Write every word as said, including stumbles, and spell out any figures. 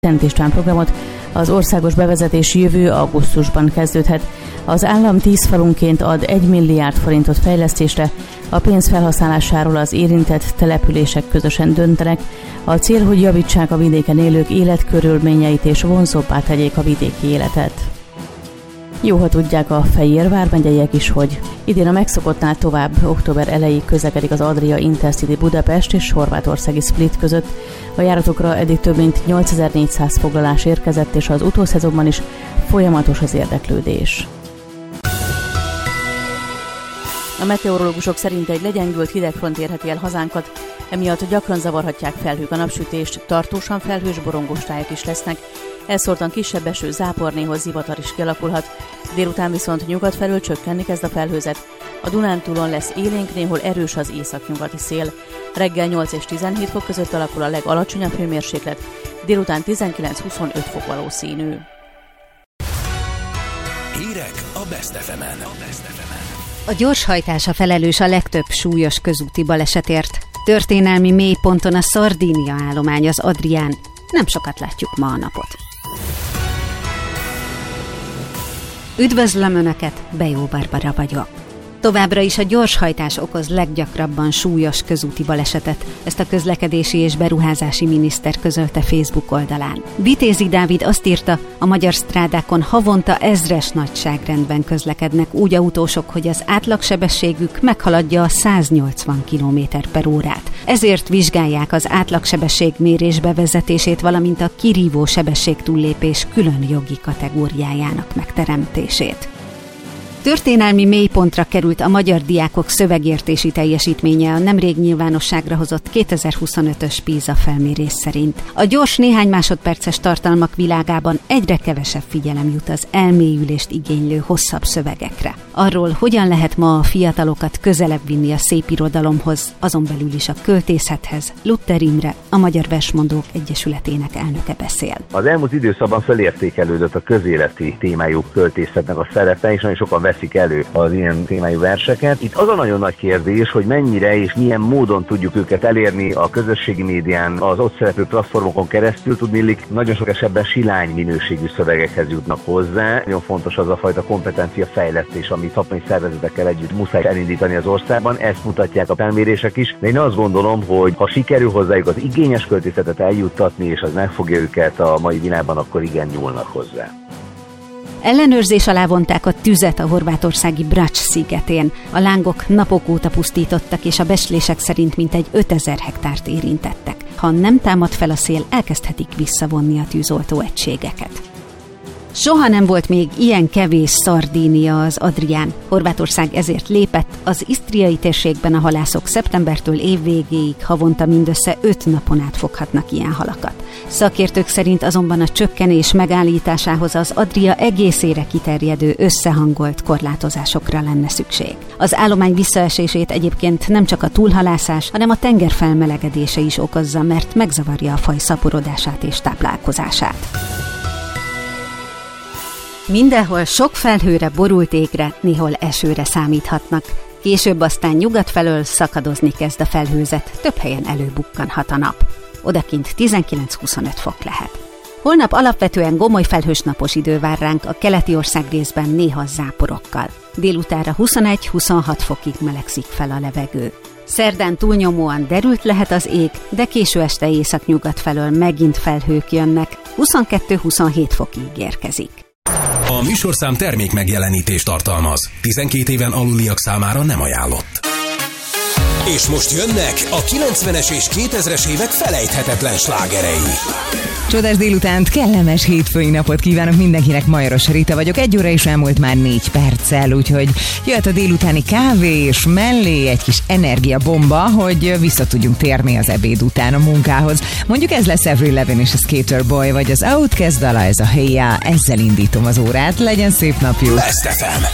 Szent István programot. Az országos bevezetés jövő augusztusban kezdődhet. Az állam tíz falunként ad egy milliárd forintot fejlesztésre, a pénz felhasználásáról az érintett települések közösen döntenek. A cél, hogy javítsák a vidéken élők életkörülményeit és vonzóbbá tegyék a vidéki életet. Jó, ha tudják a Fejér vármegyeiek is, hogy idén a megszokottnál tovább október elejéig közlekedik az Adria Intercity Budapest és horvátországi Split között. A járatokra eddig több mint nyolcezer-négyszáz foglalás érkezett, és az utószezonban is folyamatos az érdeklődés. A meteorológusok szerint egy legyengült hidegfront érheti el hazánkat, emiatt gyakran zavarhatják felhők a napsütést, tartósan felhős borongós tájak is lesznek, elszórtan kisebb eső, zápor, néhol zivatar is kialakulhat, délután viszont nyugat felől csökkenni kezd a felhőzet, a Dunántúlon lesz élénk, néhol erős az északnyugati szél, reggel nyolc és tizenhét fok között alakul a legalacsonyabb hőmérséklet, délután tizenkilenc-huszonöt fok valószínű. Hírek a Best ef emen. A gyorshajtás a felelős a legtöbb súlyos közúti balesetért. Történelmi mélyponton a Szardínia állomány az Adrián. Nem sokat látjuk ma a napot. Üdvözlöm Önöket, Bejó Barbara vagyok. Továbbra is a gyorshajtás okoz leggyakrabban súlyos közúti balesetet, ezt a közlekedési és beruházási miniszter közölte Facebook oldalán. Vitézi Dávid azt írta, a magyar strádákon havonta ezres nagyságrendben közlekednek úgy autósok, hogy az átlagsebességük meghaladja a száznyolcvan kilométer per órát. Ezért vizsgálják az átlagsebességmérés bevezetését, valamint a kirívó sebességtúllépés külön jogi kategóriájának megteremtését. Történelmi mélypontra került a magyar diákok szövegértési teljesítménye a nemrég nyilvánosságra hozott kétezer-huszonötös PISA felmérés szerint. A gyors néhány másodperces tartalmak világában egyre kevesebb figyelem jut az elmélyülést igénylő hosszabb szövegekre. Arról, hogyan lehet ma a fiatalokat közelebb vinni a szép irodalomhoz, azon belül is a költészethez, Luther Imre, a Magyar Versmondók Egyesületének elnöke beszél. Az elmúlt időszakban felértékelődött a közéleti témájú költészetnek a szerepe, és nagyon sokan veszik elő az ilyen témájú verseket. Itt az a nagyon nagy kérdés, hogy mennyire és milyen módon tudjuk őket elérni a közösségi médián, az ott szereplő platformokon keresztül. Tudniillik, nagyon sok esetben silány minőségű szövegekhez jutnak hozzá. Nagyon fontos az a fajta kompetencia fejlesztés, ami szakmai szervezetekkel együtt muszáj elindítani az országban. Ezt mutatják a felmérések is. De én azt gondolom, hogy ha sikerül hozzájuk az igényes költészetet eljuttatni, és az megfogja őket a mai világban, akkor igen, nyúlnak hozzá. Ellenőrzés alá vonták a tüzet a horvátországi Brač szigetén. A lángok napok óta pusztítottak, és a becslések szerint mintegy ötezer hektárt érintettek. Ha nem támad fel a szél, elkezdhetik visszavonni a tűzoltó egységeket. Soha nem volt még ilyen kevés Szardínia az Adrián. Horvátország ezért lépett, az isztriai térségben a halászok szeptembertől évvégéig havonta mindössze öt napon át foghatnak ilyen halakat. Szakértők szerint azonban a csökkenés megállításához az Adria egészére kiterjedő összehangolt korlátozásokra lenne szükség. Az állomány visszaesését egyébként nem csak a túlhalászás, hanem a tenger felmelegedése is okozza, mert megzavarja a faj szaporodását és táplálkozását. Mindenhol sok felhőre, borult égre, néhol esőre számíthatnak. Később aztán nyugat felől szakadozni kezd a felhőzet, több helyen előbukkanhat a nap. Odakint tizenkilenc-huszonöt fok lehet. Holnap alapvetően gomoly felhős napos idő vár ránk, a keleti ország részben néha záporokkal. Délutánra huszonegy-huszonhat fokig melegszik fel a levegő. Szerdán túlnyomóan derült lehet az ég, de késő este északnyugat felől megint felhők jönnek, huszonkettő-huszonhét fokig érkezik. A műsorszám termék megjelenítést tartalmaz. tizenkét éven aluliak számára nem ajánlott. És most jönnek a kilencvenes és kétezres évek felejthetetlen slágerei. Csodás délutánt, kellemes hétfői napot kívánok mindenkinek, Majoros Rita vagyok. Egy óra is elmúlt már négy perccel, úgyhogy jöhet a délutáni kávé, és mellé egy kis energiabomba, hogy vissza tudjunk térni az ebéd után a munkához. Mondjuk ez lesz Avril Lavigne és a Skater Boy, vagy az Outkast dala, ez a Hey Ya, ezzel indítom az órát. Legyen szép napjuk! Best ef em.